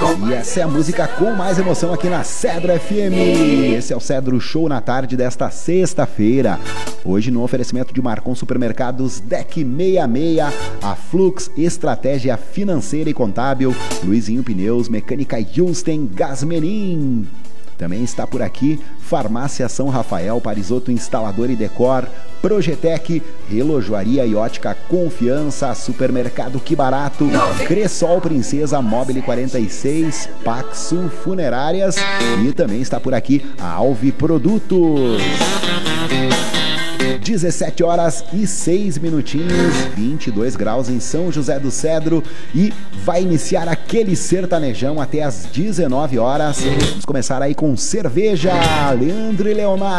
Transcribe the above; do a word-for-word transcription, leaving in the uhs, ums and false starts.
E essa é a música com mais emoção aqui na Cedro F M. Esse é o Cedro Show na tarde desta sexta-feira. Hoje no oferecimento de Marcon Supermercados, D E C sessenta e seis, a Flux, Estratégia Financeira e Contábil, Luizinho Pneus, Mecânica Junsten, Gasmenin. Também está por aqui Farmácia São Rafael, Parisoto Instalador e Decor, Projetec, Relojoaria e Ótica Confiança, Supermercado Que Barato, Cressol Princesa, Mobile quarenta e seis, Paxul Funerárias e também está por aqui a Alvi Produtos. dezessete horas e seis minutinhos, vinte e dois graus em São José do Cedro e vai iniciar aquele sertanejão até as dezenove horas. Vamos começar aí com cerveja, Leandro e Leonardo.